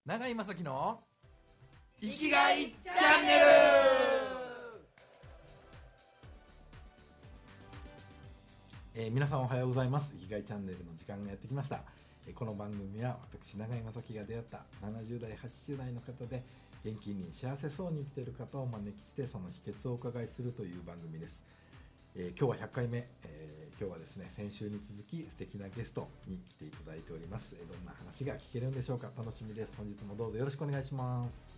永井正樹の生きがいチャンネル。 皆さんおはようございます。生きがいチャンネルの時間がやってきました。この番組は私永井正樹が出会った70代80代の方で元気に幸せそうに生きている方をお招きしてその秘訣をお伺いするという番組です。今日は100回目、今日はですね先週に続き素敵なゲストに来ていただいております。どんな話が聞けるんでしょうか。楽しみです。本日もどうぞよろしくお願いします。